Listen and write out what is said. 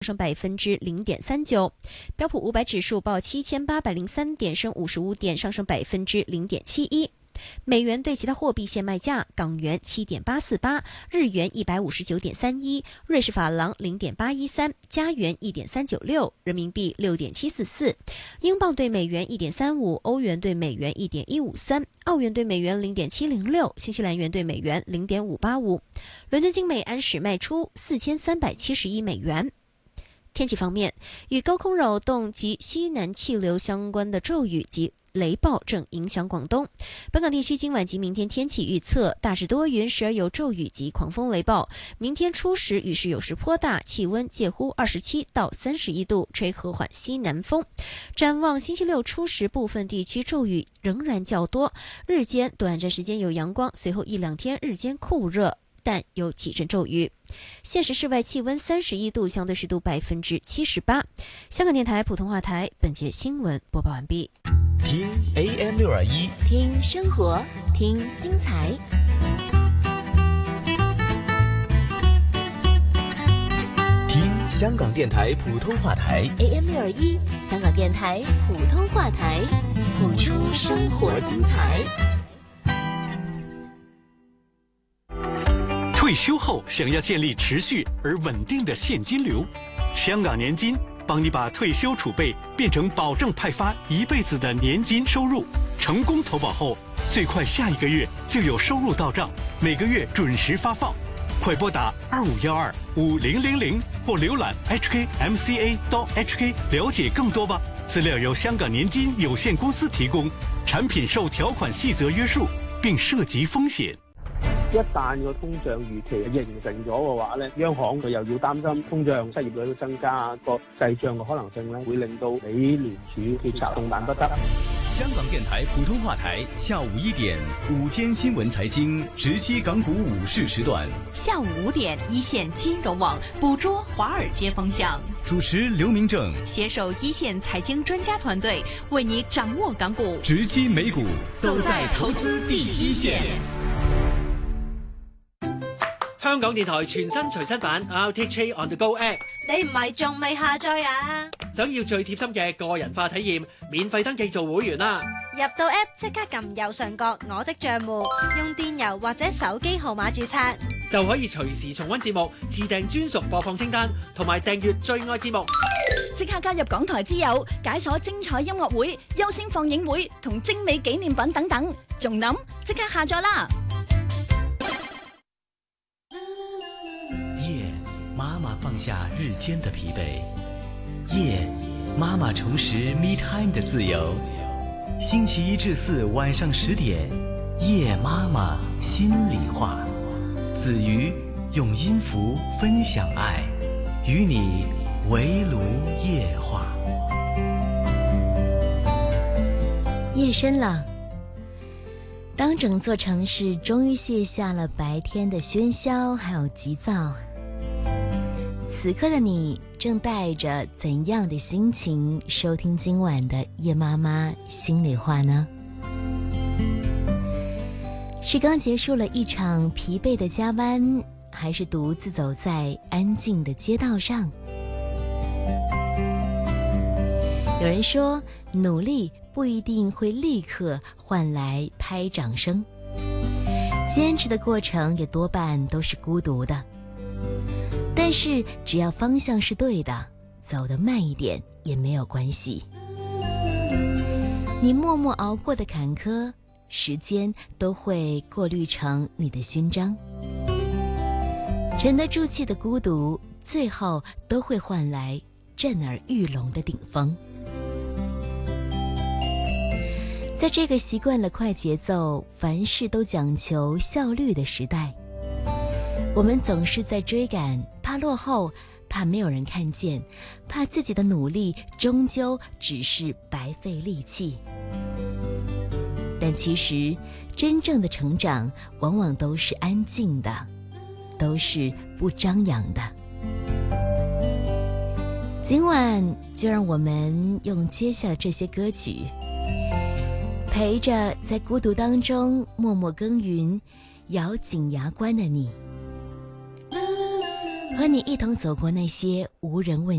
升0.39%，标普500指数报7803点，升55点，上升0.71%。美元对其他货币现卖价：港元7.848，日元159.31，瑞士法郎0.813，加元1.396，人民币6.744，英镑对美元1.35，欧元对美元1.153，澳元对美元0.706，新西兰元对美元0.585。伦敦金每安士卖出4371美元。天气方面，与高空扰动及西南气流相关的骤雨及雷暴正影响广东。本港地区今晚及明天天气预测大致多云，时而有骤雨及狂风雷暴。明天初时雨势有时颇大，气温介乎27到31度，吹和缓西南风。展望星期六初时，部分地区骤雨仍然较多，日间短暂时间有阳光，随后1-2天日间酷热，但有几阵骤雨。现时室外气温31度，相对湿度78%。香港电台普通话台本节新闻播报完毕。 听 AM621， 听生活，听精彩。 听香港电台普通话台 AM621，香港电台普通话台，谱出生活精彩。 退休后想要建立持续而稳定的现金流，香港年金帮你把退休储备变成保证派发一辈子的年金收入。成功投保后，最快下一个月就有收入到账，每个月准时发放。快拨打25125000或浏览 hkmca.hk 了解更多吧。资料由香港年金有限公司提供，产品受条款细则约束，並涉及風險。 一旦個通脹預期形成咗嘅話咧，央行佢又要擔心通脹、失業率都增加，個滯脹嘅可能性咧，會令到美聯儲決策動彈不得。 香港電台普通話台下午1點午間新聞財經直擊港股午市時段， 下午5點一線金融網捕捉華爾街風向， 主持劉明正攜手一線財經專家團隊，為你掌握港股， 直擊美股， 走在投資第一線。 香港電台全新隨身版 RTHK On The Go App， 你唔係仲未下載啊？ 想要最貼心嘅個人化體驗，免費登記做會員啦！ 入到 App 即刻撳右上角我的帳戶，用電郵或者手機號碼註冊， 就可以隨時重溫節目，自訂專屬播放清單，同埋訂閱最愛節目。 即刻加入港台之友，解鎖精彩音樂會、優先放映會同精美紀念品等等，仲諗即刻下載啦！ 媽媽放下日間的疲憊，夜，媽媽重拾 me time 的自由。星期1至4晚上10點，夜媽媽心裡話。子瑜用音符分享愛，與你圍爐夜話。 夜深了，當整座城市終於卸下了白天的喧囂還有急躁，此刻的你正帶着怎樣的心情收聽今晚的夜媽媽心裡話呢？是剛結束了一場疲憊的加班，還是獨自走在安靜的街道上？有人說，努力不一定會立刻換來拍掌聲，堅持的過程也多半都是孤獨的。但是只要方向是對的，走得慢一點也沒有關係。你默默熬過的坎坷，時間都會過濾成你的勳章。沉得住氣的孤獨，最後都會換來震耳欲聾的頂峰。在這個習慣了快節奏、凡事都講求效率的時代，我們總是在追趕，怕落後，怕沒有人看見，怕自己的努力終究只是白費力氣。但其實真正的成長往往都是安靜的，都是不張揚的。今晚就讓我們用接下來這些歌曲，陪着在孤獨當中默默耕耘、咬緊牙關的你。 和你一同走过那些无人问